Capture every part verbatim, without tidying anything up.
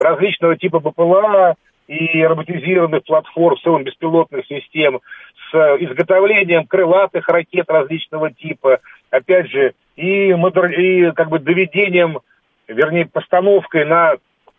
различного типа БПЛА и роботизированных платформ, в целом беспилотных систем, с изготовлением крылатых ракет различного типа, опять же, и, модер... и как бы доведением, вернее, постановкой на,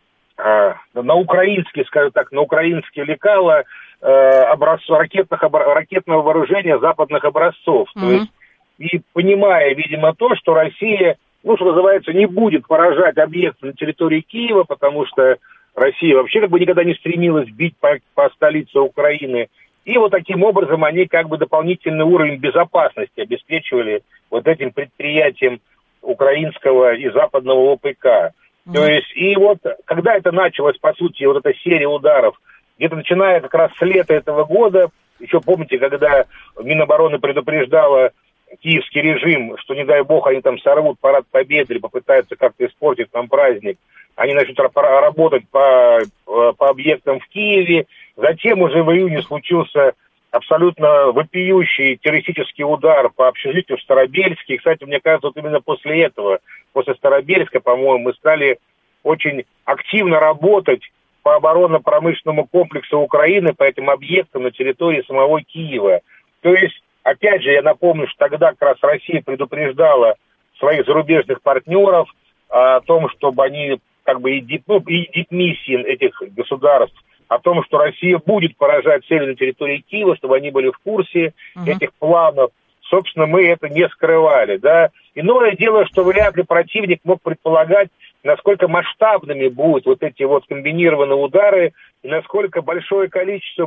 э, на украинские, скажем так, на украинские лекала э, образцов, ракетных, ракетного вооружения западных образцов. Mm-hmm. То есть, и понимая, видимо, то, что Россия, ну, что называется, не будет поражать объекты на территории Киева, потому что Россия вообще как бы никогда не стремилась бить по, по столице Украины. И вот таким образом они как бы дополнительный уровень безопасности обеспечивали вот этим предприятиям украинского и западного ОПК. Mm-hmm. То есть, и вот, когда это началось, по сути, вот эта серия ударов, где-то начиная как раз с лета этого года, еще помните, когда Минобороны предупреждала киевский режим, что, не дай бог, они там сорвут парад Победы или попытаются как-то испортить там праздник, они начнут работать по, по объектам в Киеве. Затем уже в июне случился абсолютно вопиющий террористический удар по общежитию в Старобельске. И, кстати, мне кажется, вот именно после этого, после Старобельска, по-моему, мы стали очень активно работать по оборонно-промышленному комплексу Украины, по этим объектам на территории самого Киева. То есть, опять же, я напомню, что тогда как раз Россия предупреждала своих зарубежных партнеров о том, чтобы они, как бы, и, ну, и дипмиссии этих государств, о том, что Россия будет поражать цели на территории Киева, чтобы они были в курсе uh-huh. этих планов. Собственно, мы это не скрывали, да. Иное дело, что вряд ли противник мог предполагать, насколько масштабными будут вот эти вот комбинированные удары, и насколько большое количество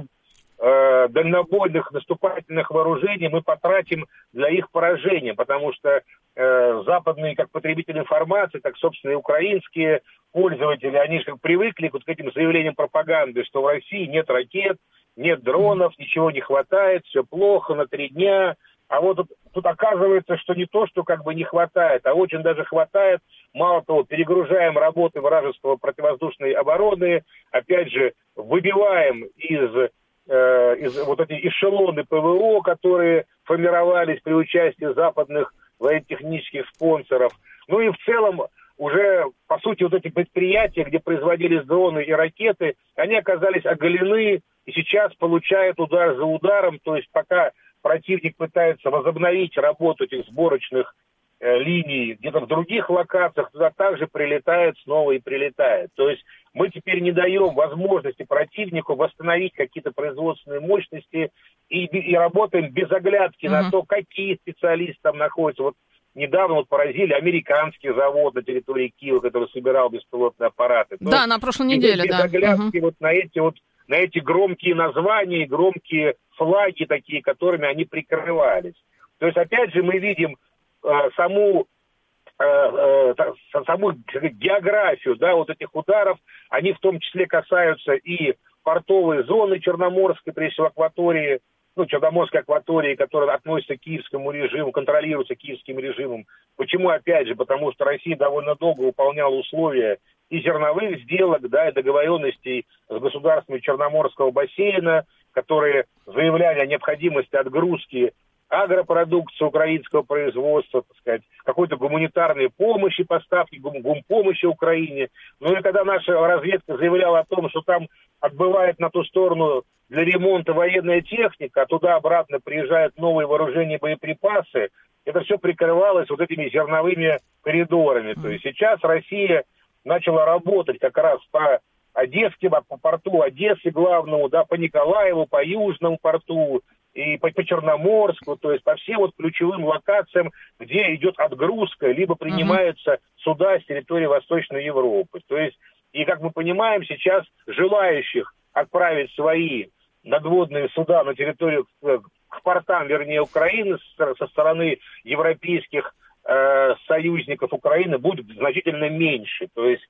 э, дальнобойных наступательных вооружений мы потратим для их поражения, потому что э, западные, как потребители информации, так, собственно, и украинские пользователи, они же как привыкли вот к этим заявлениям пропаганды, что в России нет ракет, нет дронов, ничего не хватает, все плохо на три дня. А вот тут, тут оказывается, что не то, что как бы не хватает, а очень даже хватает. Мало того, перегружаем работы вражеского противовоздушной обороны, опять же, выбиваем из, э, из вот эти эшелоны ПВО, которые формировались при участии западных военно-технических спонсоров. Ну и в целом уже, по сути, вот эти предприятия, где производились дроны и ракеты, они оказались оголены и сейчас получают удар за ударом, то есть пока противник пытается возобновить работу этих сборочных э, линий где-то в других локациях, туда также прилетает снова и прилетает. То есть мы теперь не даем возможности противнику восстановить какие-то производственные мощности и, и работаем без оглядки uh-huh. на то, какие специалисты там находятся. Вот недавно вот поразили американский завод на территории Киева, который собирал беспилотные аппараты. То да, есть, на прошлой неделе, без да. оглядки Uh-huh. вот на эти вот на эти громкие названия, громкие флаги такие, которыми они прикрывались. То есть, опять же, мы видим э, саму, э, э, саму географию, да, вот этих ударов. Они в том числе касаются и портовой зоны Черноморской, прежде всего акватории, ну, Черноморской акватории, которая относится к киевскому режиму, контролируется киевским режимом. Почему, опять же? Потому что Россия довольно долго выполняла условия и зерновых сделок, да, и договоренностей с государствами Черноморского бассейна, которые заявляли о необходимости отгрузки агропродукции украинского производства, так сказать, какой-то гуманитарной помощи, поставки гум- гумпомощи Украине. Ну и когда наша разведка заявляла о том, что там отбывает на ту сторону для ремонта военная техника, а туда-обратно приезжают новые вооружения и боеприпасы, это все прикрывалось вот этими зерновыми коридорами. То есть сейчас Россия начала работать как раз по Одесским, по порту Одессы главному, да, по Николаеву, по Южному порту и по, по Черноморску, то есть по всем вот ключевым локациям, где идет отгрузка, либо принимаются uh-huh. суда с территории Восточной Европы. То есть, и как мы понимаем, сейчас желающих отправить свои надводные суда на территорию, к портам, вернее, Украины со стороны европейских э, союзников Украины будет значительно меньше. То есть,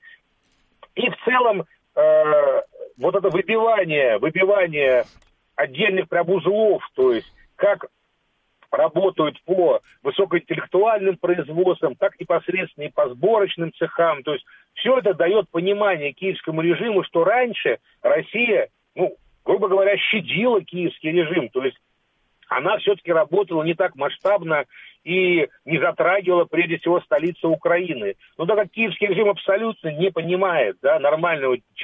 и в целом э, вот это выбивание, выбивание отдельных прям узлов, то есть как работают по высокоинтеллектуальным производствам, так непосредственно и по сборочным цехам. То есть все это дает понимание киевскому режиму, что раньше Россия, ну, грубо говоря, щадила киевский режим. То есть она все-таки работала не так масштабно и не затрагивала, прежде всего, столицу Украины. Ну, так как киевский режим абсолютно не понимает, да, нормального